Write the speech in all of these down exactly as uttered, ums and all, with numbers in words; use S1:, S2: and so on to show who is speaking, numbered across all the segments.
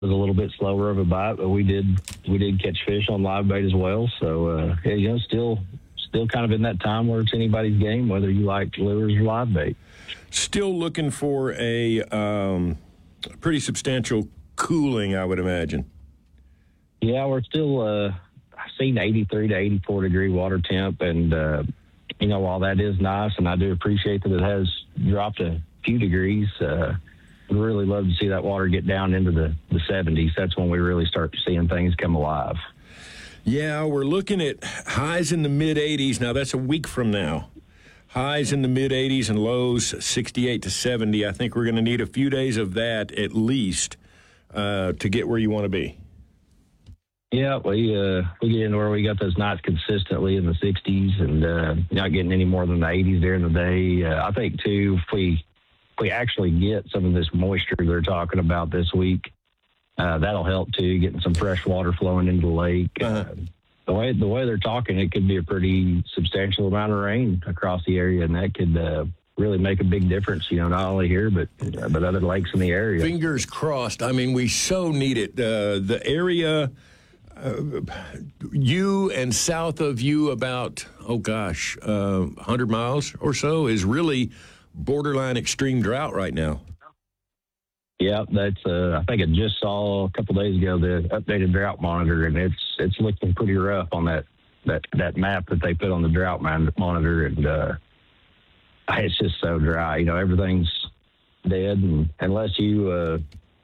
S1: was a little bit slower of a bite, but we did we did catch fish on live bait as well. So uh, yeah, you know, still still kind of in that time where it's anybody's game, whether you like lures or live bait.
S2: Still looking for a um, pretty substantial cooling, I would imagine.
S1: Yeah, we're still. Uh, I've seen eighty-three to eighty-four degree water temp, and uh, you know, while that is nice, and I do appreciate that it has dropped a few degrees. Uh, We'd really love to see that water get down into the, the seventies. That's when we really start seeing things come alive.
S2: Yeah, we're looking at highs in the mid-eighties. Now, that's a week from now. Highs in the mid-eighties and lows sixty-eight to seventy. I think we're going to need a few days of that at least uh, to get where you want to be.
S1: Yeah, we uh, we get into where we got those nights consistently in the sixties and uh, not getting any more than the eighties during the day. Uh, I think, too, if we... we actually get some of this moisture they're talking about this week, uh, that'll help too, getting some fresh water flowing into the lake. Uh-huh. Uh, the way the way they're talking, it could be a pretty substantial amount of rain across the area, and that could uh, really make a big difference, you know, not only here, but uh, but other lakes in the area.
S2: Fingers crossed. I mean, we so need it. Uh, the area, uh, you and south of you about, oh gosh, uh, one hundred miles or so is really borderline extreme drought right now.
S1: Yeah, that's. Uh, I think I just saw a couple days ago the updated drought monitor, and it's it's looking pretty rough on that that, that map that they put on the drought monitor, and uh, it's just so dry. You know, everything's dead, and unless you uh,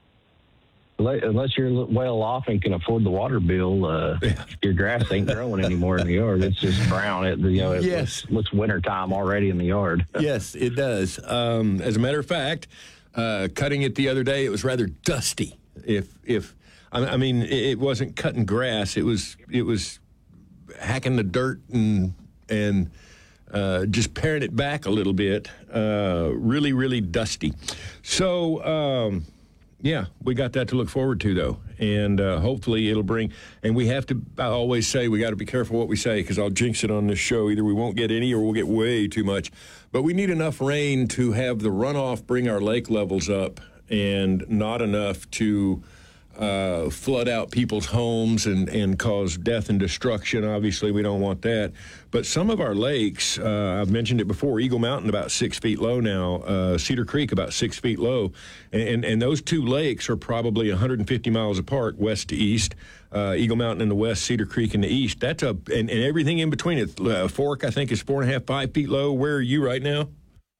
S1: unless you're well off and can afford the water bill, uh, yeah. your grass ain't growing anymore in the yard. It's just brown. It, you know, it
S2: yes.
S1: looks, looks wintertime already in the yard.
S2: Yes, it does. Um, as a matter of fact, uh, cutting it the other day, it was rather dusty. If if I mean, it wasn't cutting grass. It was it was hacking the dirt and and uh, just paring it back a little bit. Uh, really, really dusty. So. Um, Yeah, we got that to look forward to, though, and uh, hopefully it'll bring, and we have to, I always say, we got to be careful what we say, because I'll jinx it on this show. Either we won't get any or we'll get way too much, but we need enough rain to have the runoff bring our lake levels up, and not enough to uh, flood out people's homes and, and cause death and destruction. Obviously, we don't want that. But some of our lakes, uh, I've mentioned it before, Eagle Mountain about six feet low now, uh, Cedar Creek about six feet low, and, and those two lakes are probably one hundred fifty miles apart, west to east. Uh, Eagle Mountain in the west, Cedar Creek in the east. That's a and, and everything in between it. Uh, Fork, I think, is four and a half, five feet low. Where are you right now?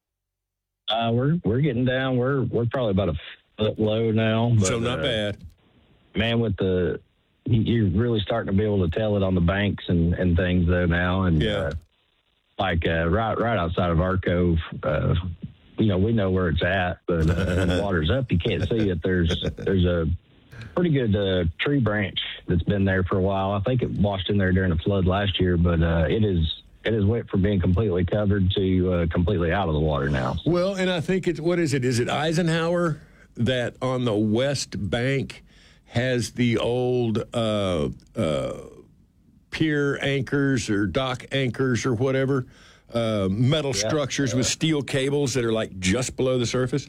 S1: Uh, we're we're getting down. We're we're probably about a foot low now. But,
S2: so not
S1: uh,
S2: bad.
S1: Man, with the you're really starting to be able to tell it on the banks and, and things though now, and
S2: yeah,
S1: uh, like uh, right right outside of our cove, uh, you know, we know where it's at, but uh, when the water's up, you can't see it. There's there's a pretty good uh, tree branch that's been there for a while. I think it washed in there during the flood last year, but uh, it is. It has went from being completely covered to uh, completely out of the water now.
S2: Well, and I think it's, what is it? Is it Eisenhower that on the west bank has the old uh, uh, pier anchors or dock anchors or whatever, uh, metal yeah, structures uh, with steel cables that are like just below the surface?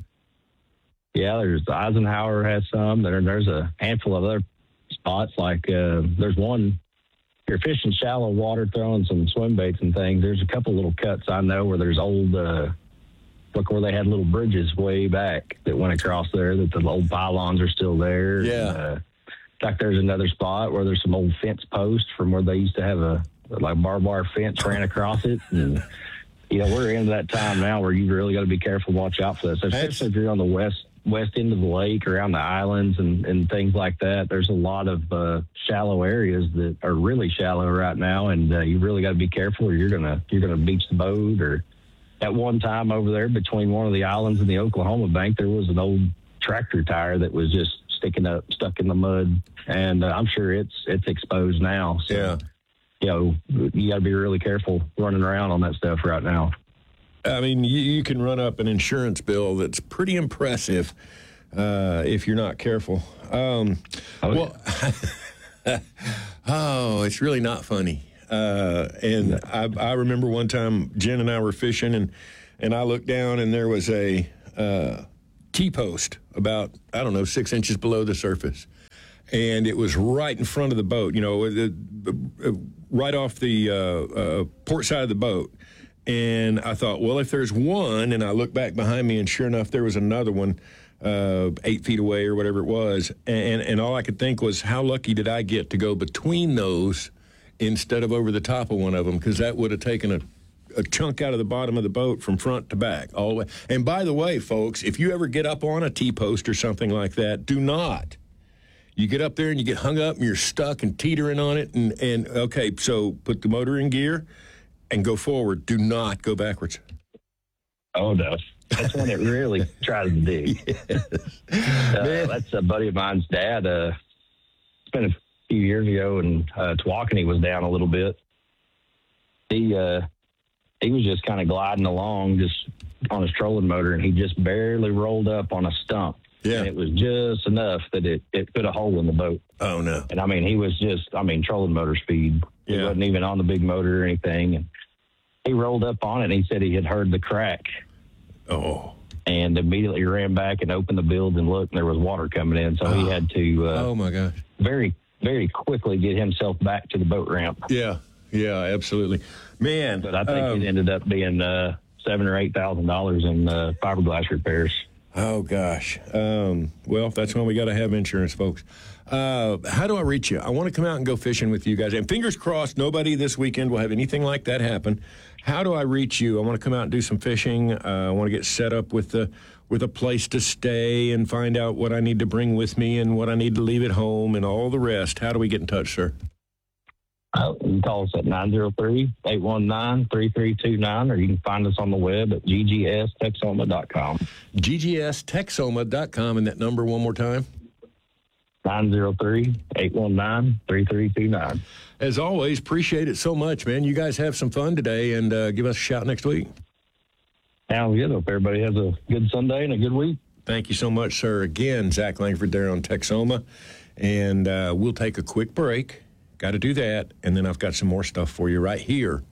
S1: Yeah, there's Eisenhower has some. There, there's a handful of other spots. Like uh, there's one. You're fishing shallow water, throwing some swim baits and things. There's a couple little cuts I know where there's old, uh, look where they had little bridges way back that went across there, that the old pylons are still there.
S2: Yeah.
S1: And, uh, like there's another spot where there's some old fence posts from where they used to have a, like barbed wire fence ran across it. And, you know, we're into that time now where you really got to be careful, watch out for this. Especially if you're on the west west end of the lake, around the islands and, and things like that. There's a lot of uh, shallow areas that are really shallow right now, and uh, you really got to be careful or you're gonna you're gonna beach the boat. Or at one time over there between one of the islands and the Oklahoma bank, there was an old tractor tire that was just sticking up, stuck in the mud, and uh, I'm sure it's it's exposed now. So,
S2: yeah,
S1: you know, you got to be really careful running around on that stuff right now.
S2: I mean, you, you can run up an insurance bill that's pretty impressive uh, if you're not careful. Um, oh, well, yeah. oh, it's really not funny. Uh, and I, I remember one time Jen and I were fishing, and, and I looked down, and there was a uh, T-post about, I don't know, six inches below the surface. and it was right in front of the boat, you know, the, uh, right off the uh, uh, port side of the boat. And I thought, well, if there's one, and I looked back behind me, and sure enough, there was another one uh, eight feet away or whatever it was. And, and all I could think was, how lucky did I get to go between those instead of over the top of one of them, because that would have taken a, a chunk out of the bottom of the boat from front to back all the way. And by the way, folks, if you ever get up on a T-post or something like that, do not. You get up there and you get hung up and you're stuck and teetering on it. And, and okay, so put the motor in gear and go forward. Do not go backwards.
S1: Oh, no. That's when it really tries to dig. Yes. Uh, that's a buddy of mine's dad. Uh, it's been a few years ago, and uh, Tawakoni was down a little bit. He uh, he was just kind of gliding along, just on his trolling motor, and he just barely rolled up on a stump.
S2: Yeah.
S1: And it was just enough that it, it put a hole in the boat.
S2: Oh, no.
S1: And, I mean, he was just, I mean, trolling motor speed. He
S2: Yeah.
S1: wasn't even on the big motor or anything. And he rolled up on it, and he said he had heard the crack.
S2: Oh.
S1: And immediately ran back and opened the bilge and looked, and there was water coming in. So
S2: oh.
S1: he had to uh,
S2: oh, my gosh.
S1: very, very quickly get himself back to the boat ramp.
S2: Yeah, yeah, absolutely. Man.
S1: But I think
S2: um,
S1: it ended up being uh, seven or eight thousand dollars in uh, fiberglass repairs.
S2: Oh, gosh. Um, well, that's when we got to have insurance, folks. Uh, how do I reach you? I want to come out and go fishing with you guys. And fingers crossed, nobody this weekend will have anything like that happen. How do I reach you? I want to come out and do some fishing. Uh, I want to get set up with the with a place to stay and find out what I need to bring with me and what I need to leave at home and all the rest. How do we get in touch, sir?
S1: Uh, you can call us at nine oh three, eight one nine, three three two nine, or you can find us on the web at g g s texoma dot com.
S2: g g s texoma dot com, and that number one more time?
S1: nine oh three, eight one nine, three three two nine.
S2: As always, appreciate it so much, man. You guys have some fun today, and uh, give us a shout next week.
S1: Sounds good. Hope everybody has a good Sunday and a good week.
S2: Thank you so much, sir. Again, Zach Langford there on Texoma, and uh, we'll take a quick break. Got to do that, and then I've got some more stuff for you right here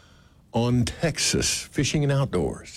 S2: on Texas Fishing and Outdoors.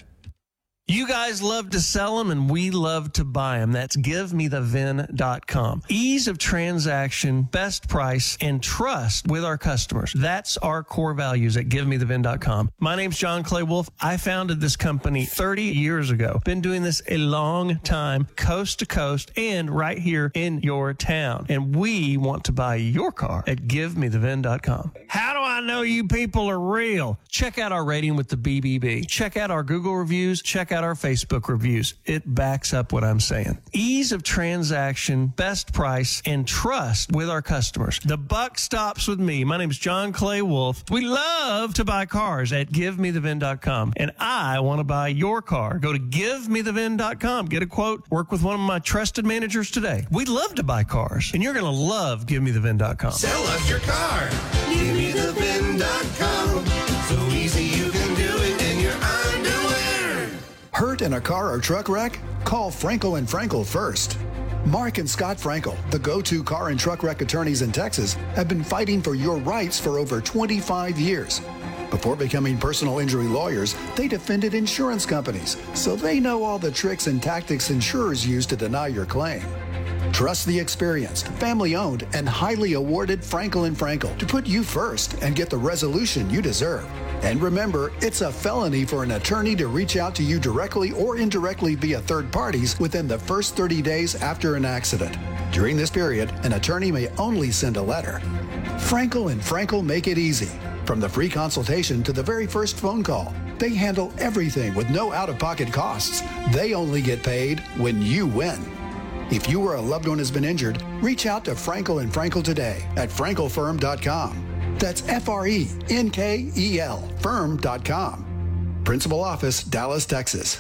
S3: You guys love to sell them, and we love to buy them. That's give me the vin dot com. Ease of transaction, best price, and trust with our customers. That's our core values at give me the vin dot com. My name's John Clay Wolf. I founded this company thirty years ago. Been doing this a long time, coast to coast, and right here in your town. And we want to buy your car at give me the vin dot com. How do I know you people are real? Check out our rating with the B B B. Check out our Google reviews. Check out our Facebook reviews. It backs up what I'm saying. Ease of transaction, best price, and trust with our customers. The buck stops with me. My name is John Clay Wolf. We love to buy cars at give me the vin dot com, and I want to buy your car. Go to give me the vin dot com. Get a quote. Work with one of my trusted managers today. We love to buy cars, and you're going to love give me the vin dot com.
S4: Sell us your car. give me the vin dot com. So easy you can do it in your underwear.
S5: Hurt in a car or truck wreck? Call Frankel and Frankel first. Mark and Scott Frankel, the go-to car and truck wreck attorneys in Texas, have been fighting for your rights for over twenty-five years. Before becoming personal injury lawyers, they defended insurance companies, so they know all the tricks and tactics insurers use to deny your claim. Trust the experienced, family-owned, and highly awarded Frankel and Frankel to put you first and get the resolution you deserve. And remember, it's a felony for an attorney to reach out to you directly or indirectly via third parties within the first thirty days after an accident. During this period, an attorney may only send a letter. Frankel and Frankel make it easy. From the free consultation to the very first phone call, they handle everything with no out-of-pocket costs. They only get paid when you win. If you or a loved one has been injured, reach out to Frankel and Frankel today at frankel firm dot com. That's F R E N K E L firm dot com. Principal office, Dallas, Texas.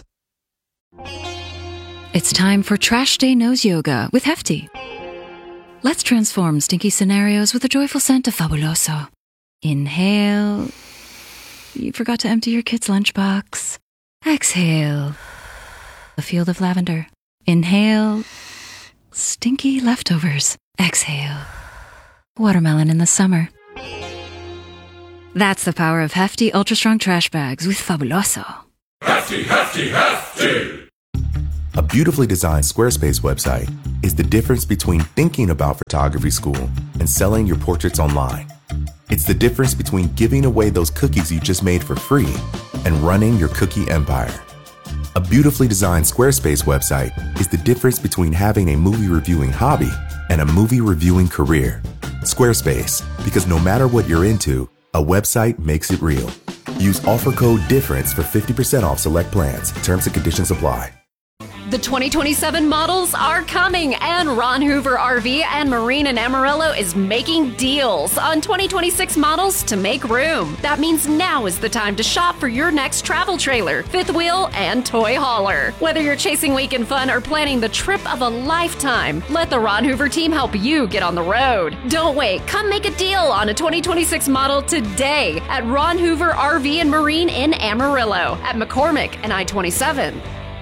S6: It's time for Trash Day Nose Yoga with Hefty. Let's transform stinky scenarios with a joyful scent of Fabuloso. Inhale. You forgot to empty your kid's lunchbox. Exhale. A field of lavender. Inhale. Stinky leftovers. Exhale. Watermelon in the summer. That's the power of Hefty Ultra Strong Trash Bags with Fabuloso.
S7: Hefty, hefty, hefty! A beautifully designed Squarespace website is the difference between thinking about photography school and selling your portraits online. It's the difference between giving away those cookies you just made for free and running your cookie empire. A beautifully designed Squarespace website is the difference between having a movie reviewing hobby and a movie reviewing career. Squarespace, because no matter what you're into, a website makes it real. Use offer code DIFFERENCE for fifty percent off select plans. Terms and conditions apply.
S8: The twenty twenty-seven models are coming, and Ron Hoover R V and Marine in Amarillo is making deals on twenty twenty-six models to make room. That means now is the time to shop for your next travel trailer, fifth wheel, and toy hauler. Whether you're chasing weekend fun or planning the trip of a lifetime, let the Ron Hoover team help you get on the road. Don't wait. Come make a deal on a twenty twenty-six model today at Ron Hoover R V and Marine in Amarillo, at McCormick and I twenty-seven.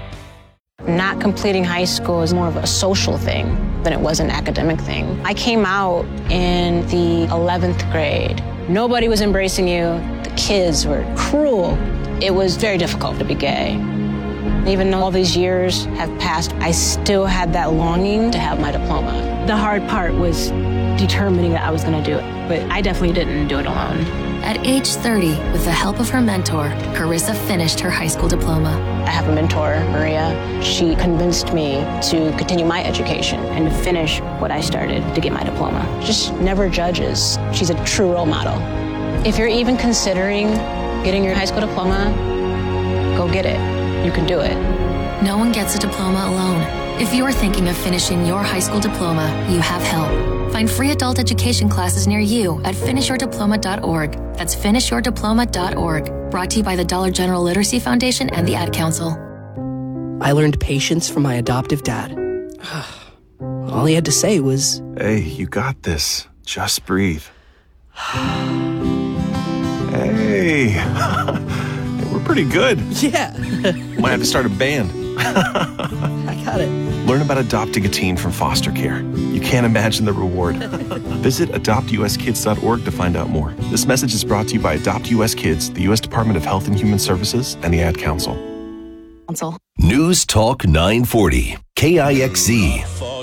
S9: Not completing high school is more of a social thing than it was an academic thing. I came out in the eleventh grade. Nobody was embracing you. The kids were cruel. It was very difficult to be gay. Even though all these years have passed, I still had that longing to have my diploma. The hard part was determining that I was going to do it, but I definitely didn't do it alone.
S10: At age thirty, with the help of her mentor, Carissa finished her high school diploma.
S9: I have a mentor, Maria. She convinced me to continue my education and to finish what I started to get my diploma. Just never judges. She's a true role model. If you're even considering getting your high school diploma, go get it. You can do it.
S10: No one gets a diploma alone. If you're thinking of finishing your high school diploma, you have help. Find free adult education classes near you at finish your diploma dot org. That's finish your diploma dot org. Brought to you by the Dollar General Literacy Foundation and the Ad Council.
S11: I learned patience from my adoptive dad. All he had to say was,
S12: "Hey, you got this. Just breathe." Hey, we're pretty good.
S11: Yeah.
S12: Might have to start a band.
S11: I got it.
S12: Learn about adopting a teen from foster care. You can't imagine the reward. Visit adopt u s kids dot org to find out more. This message is brought to you by Adopt U S Kids, the U S Department of Health and Human Services, and the Ad Council.
S10: Council.
S13: News Talk nine forty, K I X Z.